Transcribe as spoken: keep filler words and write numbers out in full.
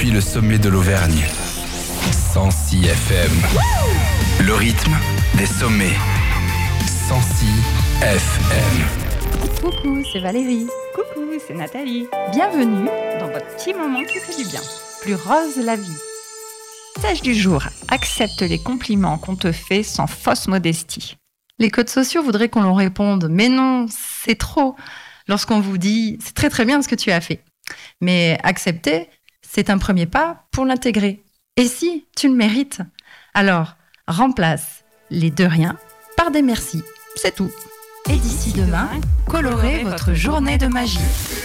depuis le sommet de l'Auvergne. cent six F M. Le rythme des sommets. cent six F M. Coucou, c'est Valérie. Coucou, c'est Nathalie. Bienvenue Dans votre petit moment qui fait du bien. Plus rose la vie. Sage du jour, accepte les compliments qu'on te fait sans fausse modestie. Les codes sociaux voudraient qu'on leur réponde « Mais non, c'est trop !» lorsqu'on vous dit « C'est très très bien ce que tu as fait ». Mais accepter, c'est un premier pas pour l'intégrer. Et si tu le mérites, alors remplace les de rien par des merci. C'est tout. Et d'ici demain, colorez votre journée de magie.